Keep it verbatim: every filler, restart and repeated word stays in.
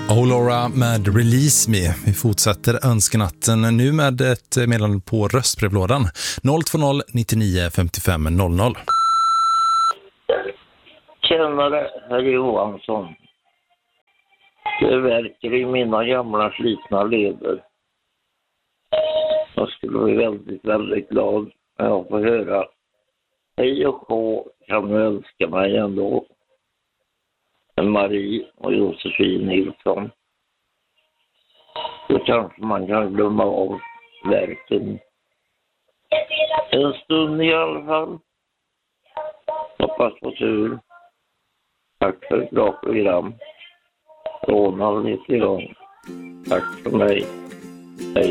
Oh Laura med Release Me. Vi fortsätter önskenatten nu med ett meddelande på röstbrevlådan. noll två noll nittionio femtiofem noll noll. Tjänare, herr Johansson. Det verkar i mina gamla slitna leder. Jag skulle bli väldigt, väldigt glad när jag får höra hej och hå, kan du älska mig ändå? Marie och Josefin Nilsson. Då kanske man kan glömma av verken. En stund i alla fall. Hoppas på tur. Tack för ett bra program. Ronald heter jag. Tack för mig.